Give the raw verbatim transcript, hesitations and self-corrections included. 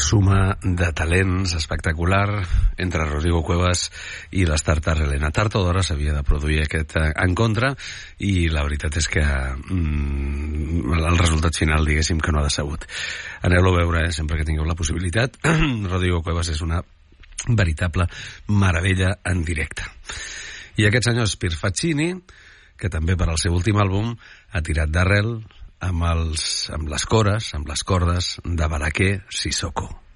suma de talents espectacular entre Rodrigo Cuevas i les Tartar Elena. Tard o d'hora s'havia de produir aquest encontre i la veritat és que mm, el resultat final, diguéssim, que no ha decebut. Aneu-lo a veure, eh, sempre que tingueu la possibilitat. Rodrigo Cuevas és una veritable meravella en directe. I aquest senyor Pier Faccini, que també per al seu últim àlbum ha tirat d'arrel amb, els, amb les cores, amb les cordes de Balaké Sissoko.